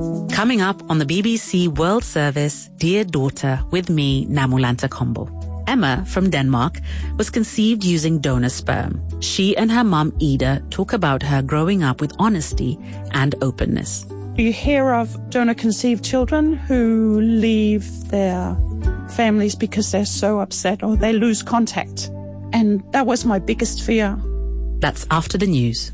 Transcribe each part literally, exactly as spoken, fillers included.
Coming up on the B B C World Service, Dear Daughter, with me, Namulanta Kombo. Emma from Denmark was conceived using donor sperm. She and her mum, Ida, talk about her growing up with honesty and openness. You hear of donor-conceived children who leave their families because they're so upset or they lose contact. And that was my biggest fear. That's after the news.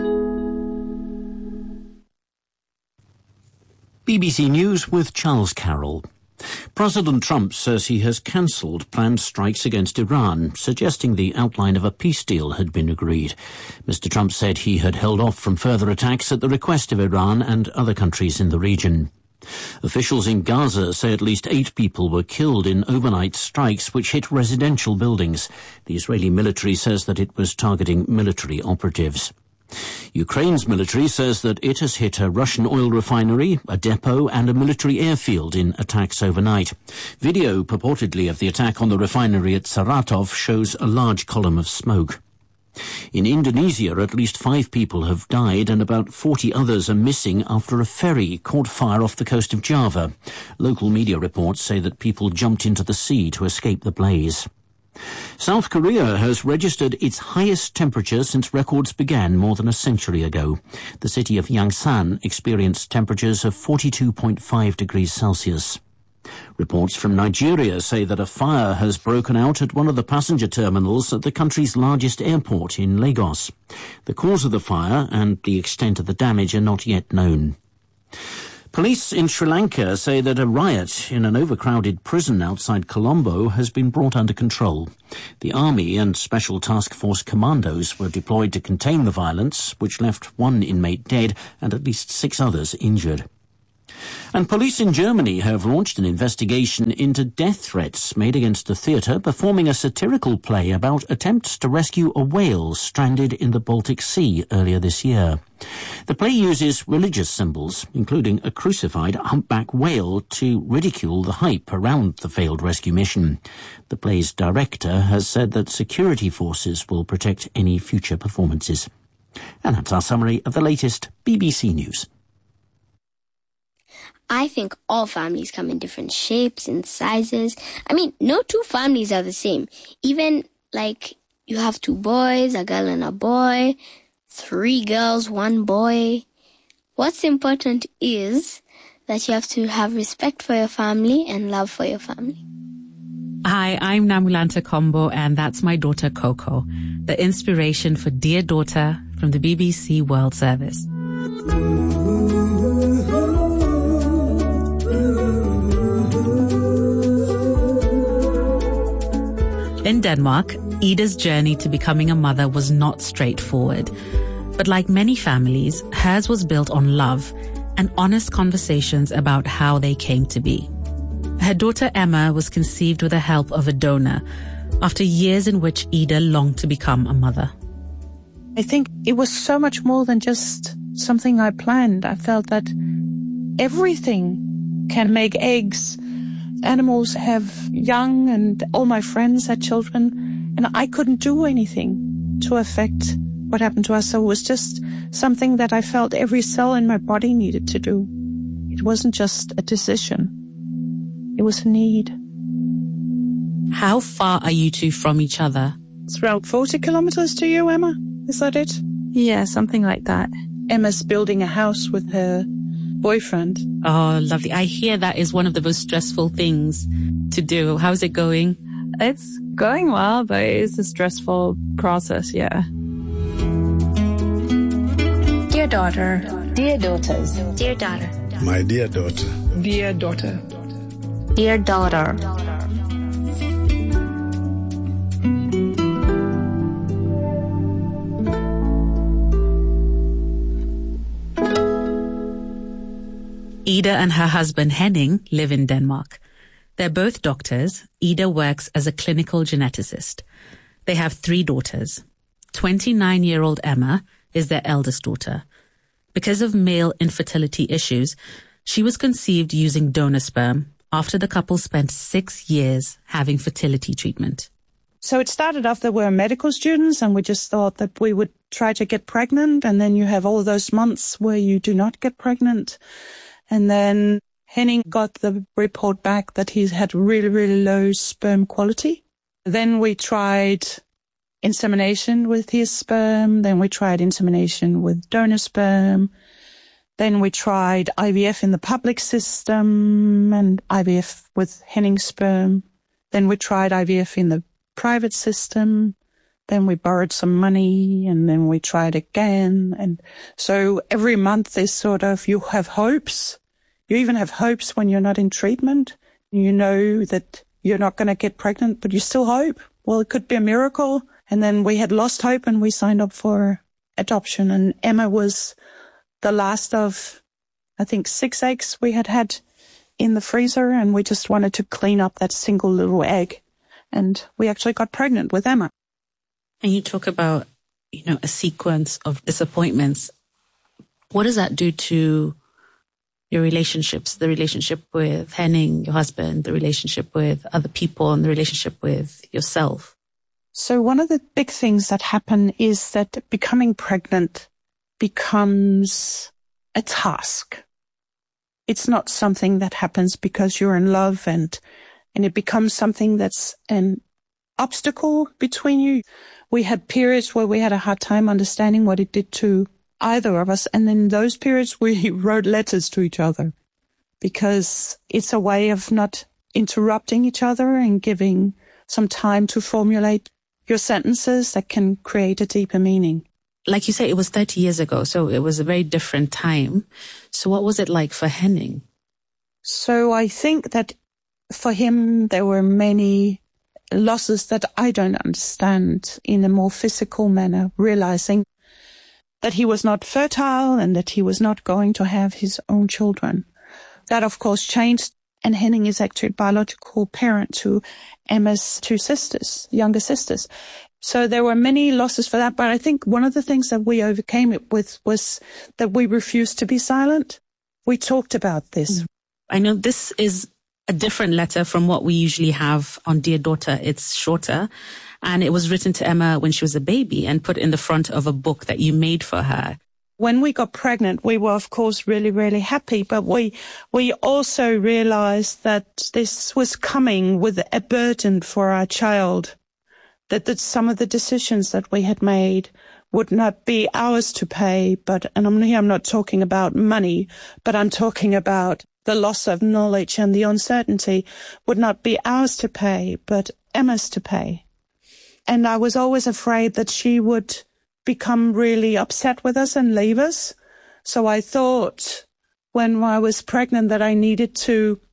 B B C News with Charles Carroll. President Trump says he has cancelled planned strikes against Iran, suggesting the outline of a peace deal had been agreed. Mister Trump said he had held off from further attacks at the request of Iran and other countries in the region. Officials in Gaza say at least eight people were killed in overnight strikes which hit residential buildings. The Israeli military says that it was targeting military operatives. Ukraine's military says that it has hit a Russian oil refinery, a depot and a military airfield in attacks overnight. Video purportedly of the attack on the refinery at Saratov shows a large column of smoke. In Indonesia, at least five people have died and about forty others are missing after a ferry caught fire off the coast of Java. Local media reports say that people jumped into the sea to escape the blaze. South Korea has registered its highest temperature since records began more than a century ago. The city of Yangsan experienced temperatures of forty-two point five degrees Celsius. Reports from Nigeria say that a fire has broken out at one of the passenger terminals at the country's largest airport in Lagos. The cause of the fire and the extent of the damage are not yet known. Police in Sri Lanka say that a riot in an overcrowded prison outside Colombo has been brought under control. The army and Special Task Force commandos were deployed to contain the violence, which left one inmate dead and at least six others injured. And police in Germany have launched an investigation into death threats made against a theatre performing a satirical play about attempts to rescue a whale stranded in the Baltic Sea earlier this year. The play uses religious symbols, including a crucified humpback whale, to ridicule the hype around the failed rescue mission. The play's director has said that security forces will protect any future performances. And that's our summary of the latest B B C News. I think all families come in different shapes and sizes. I mean, no two families are the same. Even, like, you have two boys, a girl and a boy, three girls, one boy. What's important is that you have to have respect for your family and love for your family. Hi, I'm Namulanta Kombo, and that's my daughter Coco, the inspiration for Dear Daughter from the B B C World Service. In Denmark, Ida's journey to becoming a mother was not straightforward. But like many families, hers was built on love and honest conversations about how they came to be. Her daughter Emma was conceived with the help of a donor after years in which Ida longed to become a mother. I think it was so much more than just something I planned. I felt that everything can make eggs. Animals have young, and all my friends had children, and I couldn't do anything to affect what happened to us. So it was just something that I felt every cell in my body needed to do. It wasn't just a decision. It was a need. How far are you two from each other? It's around forty kilometers to you, Emma. Is that it? Yeah, something like that. Emma's building a house with her boyfriend. Oh, lovely. I hear that is one of the most stressful things to do. How's it going? It's going well, but it is a stressful process, yeah. Dear daughter. Dear daughters. Dear daughter. My dear daughter. Dear daughter. Dear daughter. Ida and her husband Henning live in Denmark. They're both doctors. Ida works as a clinical geneticist. They have three daughters. twenty-nine-year-old Emma is their eldest daughter. Because of male infertility issues, she was conceived using donor sperm after the couple spent six years having fertility treatment. So it started off that we were medical students and we just thought that we would try to get pregnant, and then you have all those months where you do not get pregnant. And then Henning got the report back that he had really, really low sperm quality. Then we tried insemination with his sperm. Then we tried insemination with donor sperm. Then we tried I V F in the public system and I V F with Henning's sperm. Then we tried I V F in the private system. Then we borrowed some money and then we tried again. And so every month is sort of, you have hopes. You even have hopes when you're not in treatment. You know that you're not going to get pregnant, but you still hope. Well, it could be a miracle. And then we had lost hope and we signed up for adoption. And Emma was the last of, I think, six eggs we had had in the freezer. And we just wanted to clean up that single little egg. And we actually got pregnant with Emma. And you talk about, you know, a sequence of disappointments. What does that do to your relationships, the relationship with Henning, your husband, the relationship with other people, and the relationship with yourself? So one of the big things that happen is that becoming pregnant becomes a task. It's not something that happens because you're in love, and and it becomes something that's an obstacle between you. We had periods where we had a hard time understanding what it did to either of us. And in those periods, we wrote letters to each other because it's a way of not interrupting each other and giving some time to formulate your sentences that can create a deeper meaning. Like you say, it was thirty years ago, so it was a very different time. So what was it like for Henning? So I think that for him, there were many losses that I don't understand in a more physical manner, realizing that he was not fertile and that he was not going to have his own children. That, of course, changed, and Henning is actually a biological parent to Emma's two sisters, younger sisters. So there were many losses for that, but I think one of the things that we overcame it with was that we refused to be silent. We talked about this. I know this is a different letter from what we usually have on Dear Daughter. It's shorter. And it was written to Emma when she was a baby and put in the front of a book that you made for her. When we got pregnant, we were, of course, really, really happy. But we we also realized that this was coming with a burden for our child, that, that some of the decisions that we had made would not be ours to pay. But, and I'm here, I'm not talking about money, but I'm talking about the loss of knowledge and the uncertainty would not be ours to pay, but Emma's to pay. And I was always afraid that she would become really upset with us and leave us. So I thought when I was pregnant that I needed to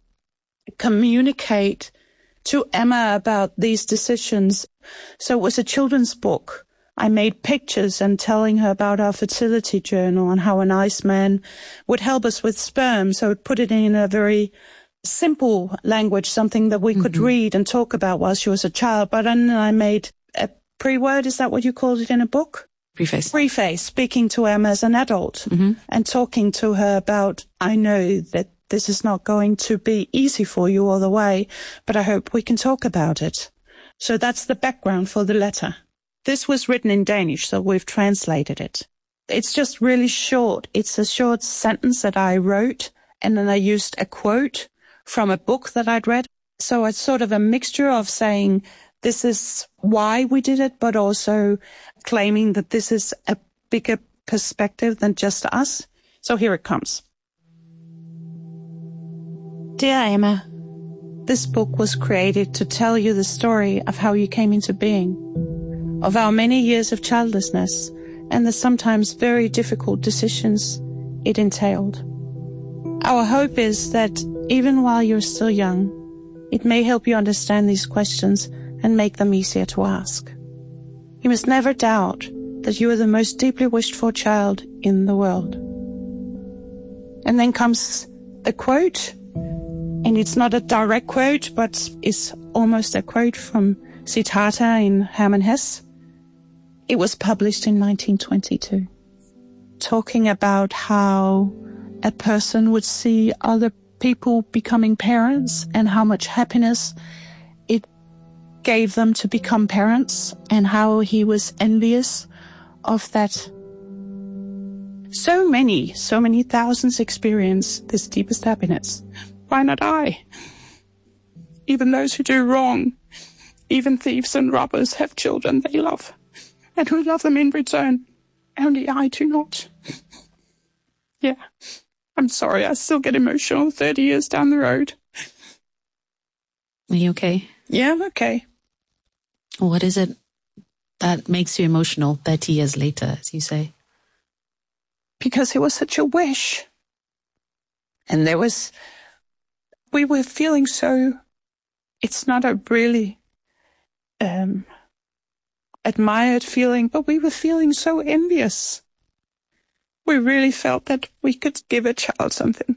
communicate to Emma about these decisions. So it was a children's book. I made pictures and telling her about our fertility journal and how a nice man would help us with sperm. So it put it in a very simple language, something that we mm-hmm. could read and talk about while she was a child. But then I made a pre-word, is that what you called it in a book? Preface. Preface, speaking to Emma as an adult mm-hmm. and talking to her about, I know that this is not going to be easy for you all the way, but I hope we can talk about it. So that's the background for the letter. This was written in Danish, so we've translated it. It's just really short. It's a short sentence that I wrote, and then I used a quote from a book that I'd read. So it's sort of a mixture of saying this is why we did it, but also claiming that this is a bigger perspective than just us. So here it comes. Dear Emma, this book was created to tell you the story of how you came into being, of our many years of childlessness and the sometimes very difficult decisions it entailed. Our hope is that even while you're still young, it may help you understand these questions and make them easier to ask. You must never doubt that you are the most deeply wished for child in the world. And then comes the quote, and it's not a direct quote, but it's almost a quote from Siddhartha in Hermann Hesse. It was published in nineteen twenty-two, talking about how a person would see other people becoming parents and how much happiness it gave them to become parents, and how he was envious of that So many, so many thousands experience this deepest happiness. Why not I? Even those who do wrong, even thieves and robbers have children they love, and who love them in return. Only I do not. Yeah, I'm sorry, I still get emotional thirty years down the road. Are you okay? Yeah, I'm okay. What is it that makes you emotional thirty years later, as you say? Because it was such a wish. And there was, we were feeling so, it's not a really um, admired feeling, but we were feeling so envious. We really felt that we could give a child something.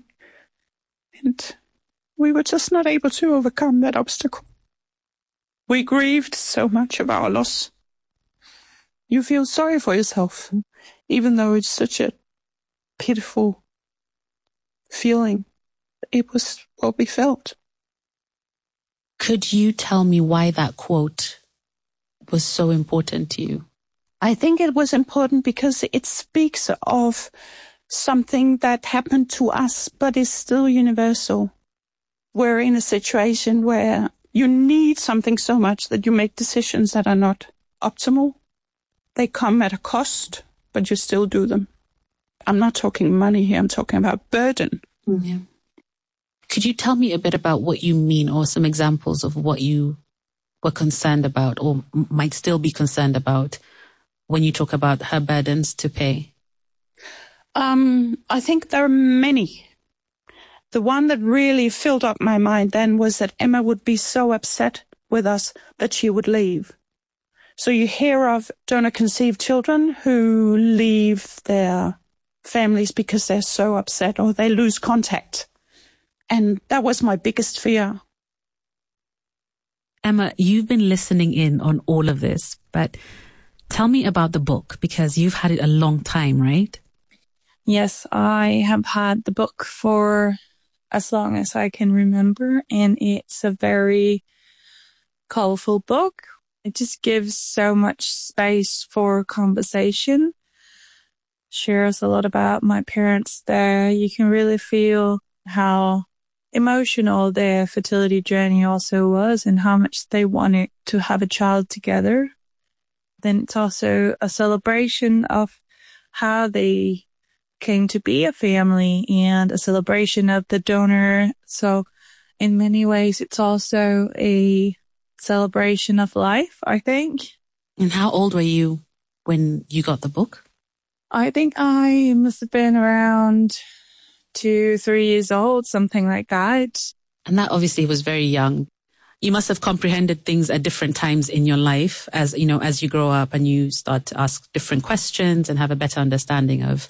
And we were just not able to overcome that obstacle. We grieved so much of our loss. You feel sorry for yourself, even though it's such a pitiful feeling. It was what we felt. Could you tell me why that quote was so important to you? I think it was important because it speaks of something that happened to us, but is still universal. We're in a situation where you need something so much that you make decisions that are not optimal. They come at a cost, but you still do them. I'm not talking money here, I'm talking about burden. Yeah. Could you tell me a bit about what you mean, or some examples of what you were concerned about or might still be concerned about when you talk about her burdens to pay? Um, I think there are many. The one that really filled up my mind then was that Emma would be so upset with us that she would leave. So you hear of donor-conceived children who leave their families because they're so upset or they lose contact. And that was my biggest fear. Emma, you've been listening in on all of this, but tell me about the book, because you've had it a long time, right? Yes, I have had the book for as long as I can remember, and it's a very colorful book. It just gives so much space for conversation. Shares a lot about my parents there. You can really feel how emotional their fertility journey also was and how much they wanted to have a child together. Then it's also a celebration of how they came to be a family and a celebration of the donor. So in many ways, it's also a celebration of life, I think. And how old were you when you got the book? I think I must have been around two, three years old, something like that. And that obviously was very young. You must have comprehended things at different times in your life as, you know, as you grow up and you start to ask different questions and have a better understanding of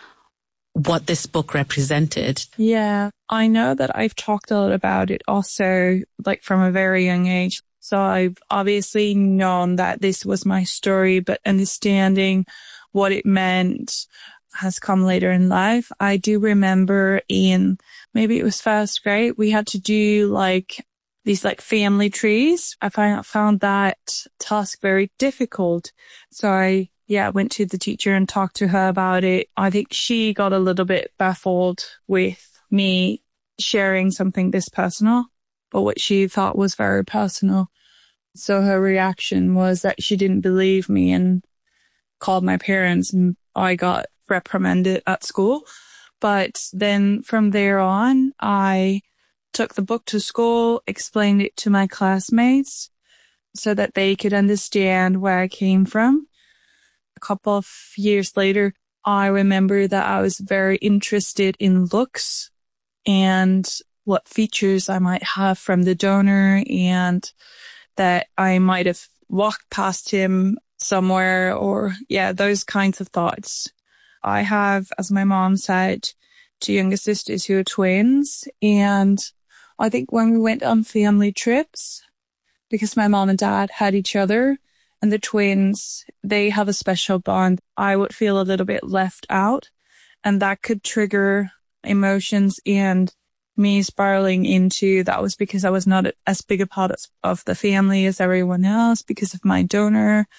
what this book represented. Yeah, I know that I've talked a lot about it also, like from a very young age. So I've obviously known that this was my story, but understanding what it meant has come later in life. I do remember in, maybe it was first grade, we had to do like these like family trees. I found, found that task very difficult. So I, yeah, went to the teacher and talked to her about it. I think she got a little bit baffled with me sharing something this personal, but what she thought was very personal. So her reaction was that she didn't believe me and called my parents, and I got reprimanded at school. But then from there on, I took the book to school, explained it to my classmates so that they could understand where I came from. A couple of years later, I remember that I was very interested in looks and what features I might have from the donor, and that I might have walked past him somewhere, or yeah, those kinds of thoughts. I have, as my mom said, two younger sisters who are twins. And I think when we went on family trips, because my mom and dad had each other and the twins, they have a special bond, I would feel a little bit left out, and that could trigger emotions and me spiraling into that was because I was not as big a part of the family as everyone else because of my donor.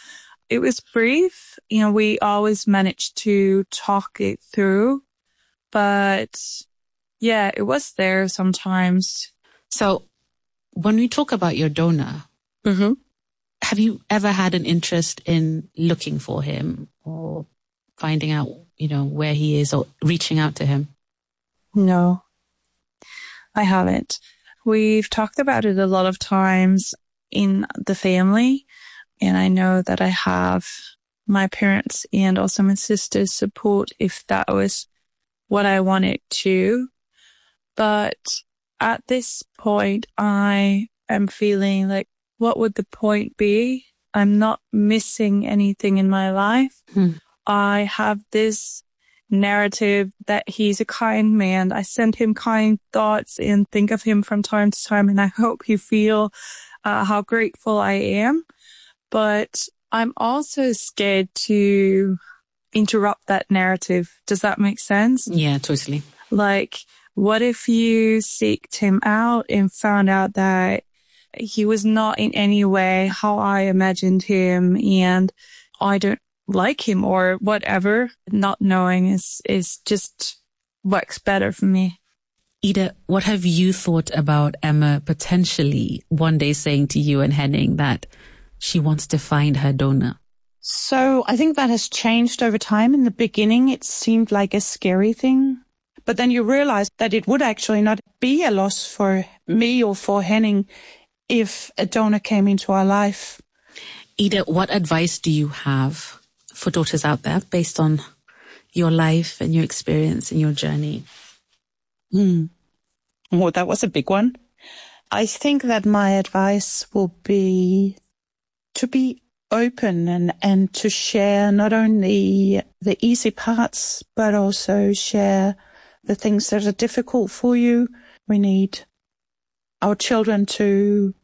it was brief. You know, we always managed to talk it through, but yeah, it was there sometimes. So when we talk about your donor, Mm-hmm. have you ever had an interest in looking for him or finding out, you know, where he is or reaching out to him? No, I haven't. We've talked about it a lot of times in the family, and I know that I have my parents and also my sister's support if that was what I wanted to. But at this point, I am feeling like, what would the point be? I'm not missing anything in my life. Hmm. I have this narrative that he's a kind man. I send him kind thoughts and think of him from time to time, and I hope you feel uh, how grateful I am. But I'm also scared to interrupt that narrative. Does that make sense? Yeah, totally. Like, what if you seeked him out and found out that he was not in any way how I imagined him and I don't like him or whatever? Not knowing is, is just works better for me. Ida, what have you thought about Emma potentially one day saying to you and Henning that she wants to find her donor? So I think that has changed over time. In the beginning, it seemed like a scary thing. But then you realize that it would actually not be a loss for me or for Henning if a donor came into our life. Ida, what advice do you have for daughters out there based on your life and your experience and your journey? Hmm. Well, that was a big one. I think that my advice will be to be open and, and to share not only the easy parts, but also share the things that are difficult for you. We need our children to